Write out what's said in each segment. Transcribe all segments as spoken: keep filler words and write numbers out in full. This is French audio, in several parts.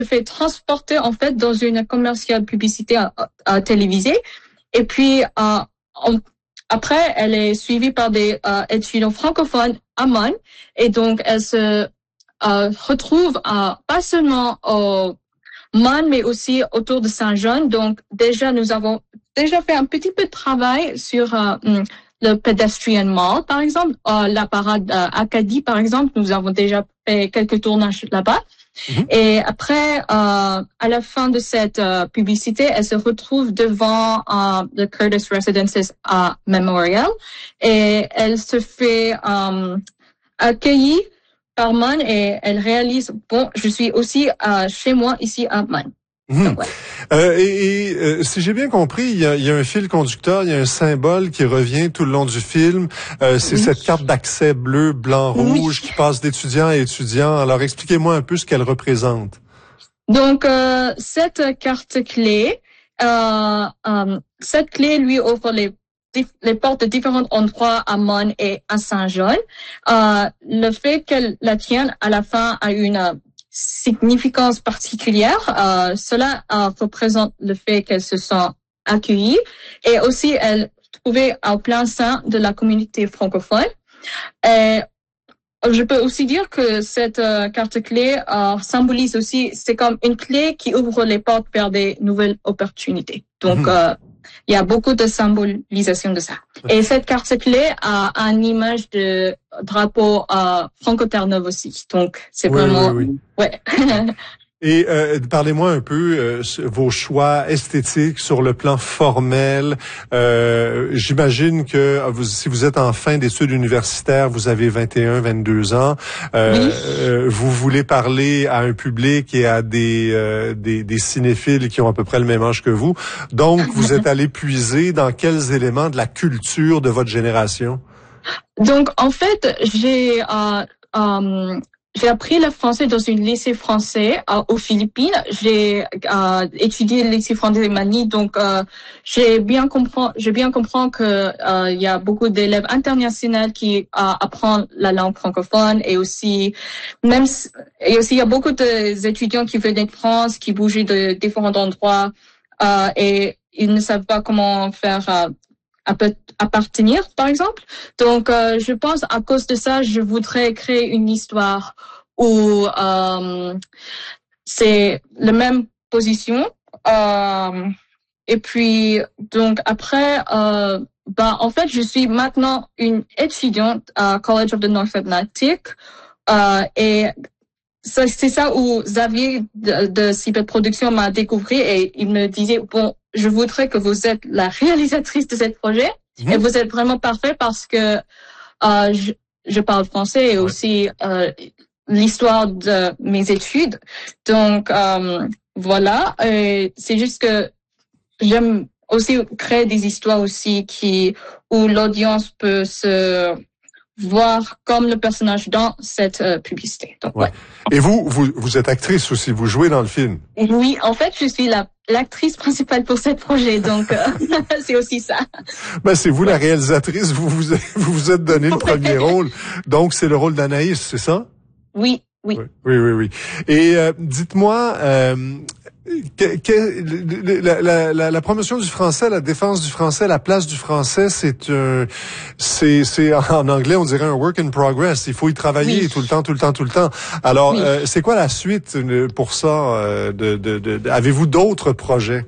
fait transporter en fait dans une commerciale publicité à, à télévisée. Et puis euh, on, après, elle est suivie par des euh, étudiants francophones à Mons. Et donc, elle se euh, retrouve à, pas seulement au Mons, mais aussi autour de Saint-Jean. Donc, déjà, nous avons déjà fait un petit peu de travail sur euh, le Pedestrian Mall, par exemple. Euh, la parade euh, Acadie, par exemple, nous avons déjà fait quelques tournages là-bas. Mm-hmm. Et après, euh, à la fin de cette euh, publicité, elle se retrouve devant euh, le Curtis Residences à Memorial et elle se fait euh, accueillir par Mons et elle réalise, bon, je suis aussi euh, chez moi ici à Mons. Mmh. Donc, ouais. euh, et, et euh, si j'ai bien compris, il y a, il y a un fil conducteur, il y a un symbole qui revient tout le long du film. Euh, c'est oui. Cette carte d'accès bleu, blanc, rouge oui. qui passe d'étudiant à étudiant. Alors, expliquez-moi un peu ce qu'elle représente. Donc, euh, cette carte clé, euh, euh, cette clé lui offre les les portes de différents endroits à Mons et à Saint-Jean. Euh, le fait qu'elle la tienne à la fin a une significance particulière. Euh, cela euh, représente le fait qu'elle se sent accueillie et aussi elle trouvée au plein sein de la communauté francophone. Et je peux aussi dire que cette euh, carte clé euh, symbolise aussi, c'est comme une clé qui ouvre les portes vers des nouvelles opportunités. Donc, mmh. euh, il y a beaucoup de symbolisation de ça. Et cette carte clé a une image de drapeau euh, Franco-Terre-Neuve aussi. Donc, c'est oui, vraiment... Oui, oui. Ouais. Et euh, parlez-moi un peu euh, vos choix esthétiques sur le plan formel. Euh, j'imagine que vous, si vous êtes en fin d'études universitaires, vous avez vingt et un, vingt-deux ans. Euh, oui. euh, vous voulez parler à un public et à des, euh, des des cinéphiles qui ont à peu près le même âge que vous. Donc, vous êtes allé puiser dans quels éléments de la culture de votre génération? Donc, en fait, j'ai... Euh, euh, J'ai appris le français dans un lycée français euh, aux Philippines. J'ai euh, étudié le lycée français de Manille, donc euh, j'ai bien compris, j'ai bien compris que euh, il y a beaucoup d'élèves internationaux qui euh, apprennent la langue francophone et aussi même et aussi il y a beaucoup d'étudiants qui venaient de France, qui bougeaient de différents endroits euh, et ils ne savent pas comment faire. Euh, appartenir, par exemple. Donc, euh, je pense à cause de ça, je voudrais créer une histoire où euh, c'est la même position. Euh, et puis, donc après, euh, bah, en fait, je suis maintenant une étudiante à College of the North Atlantic euh, et ça, c'est ça où Xavier de, de Cyber Production m'a découvert et il me disait, bon, je voudrais que vous êtes la réalisatrice de ce projet mmh. et vous êtes vraiment parfait parce que euh, je, je parle français et ouais. aussi euh, l'histoire de mes études. Donc, euh, voilà. Et c'est juste que j'aime aussi créer des histoires aussi qui où l'audience peut se voir comme le personnage dans cette euh, publicité. Donc, ouais. Ouais. Et vous, vous, vous êtes actrice aussi, vous jouez dans le film. Oui, en fait, je suis la, l'actrice principale pour ce projet, donc euh, c'est aussi ça. Ben, c'est vous ouais. la réalisatrice, vous vous, vous vous êtes donné le premier rôle, donc c'est le rôle d'Anaïs, c'est ça? Oui, oui. Oui, oui, oui. Et euh, dites-moi... Euh, Que, que, la, la, la, la promotion du français, la défense du français, la place du français, c'est un, c'est, c'est en anglais on dirait un work in progress. Il faut y travailler oui. tout le temps, tout le temps, tout le temps. Alors, oui. euh, c'est quoi la suite pour ça euh, de, de, de, de, avez-vous d'autres projets?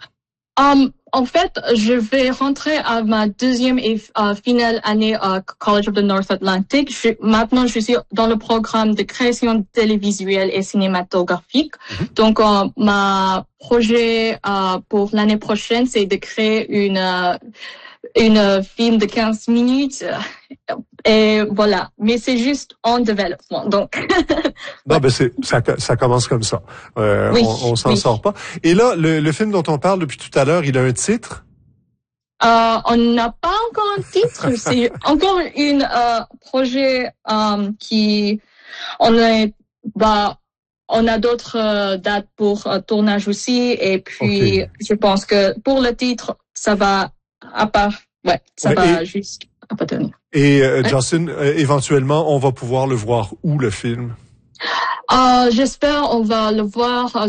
Um, en fait, je vais rentrer à ma deuxième et uh, finale année à College of the North Atlantic. Je, maintenant, je suis dans le programme de création télévisuelle et cinématographique. Mm-hmm. Donc, uh, ma projet uh, pour l'année prochaine, c'est de créer une uh, une uh, film de quinze minutes. Et voilà, mais c'est juste en développement, donc. non, ben c'est ça, ça commence comme ça. Euh, oui, on, on s'en oui. sort pas. Et là, le, le film dont on parle depuis tout à l'heure, il a un titre? Euh, on n'a pas encore un titre. C'est encore un euh, projet euh, qui on est bah on a d'autres euh, dates pour euh, tournage aussi et puis okay. je pense que pour le titre ça va à part ouais ça ouais, va et... juste appartenir. Et euh, Justin, euh, éventuellement, on va pouvoir le voir où, le film? Euh, j'espère on va le voir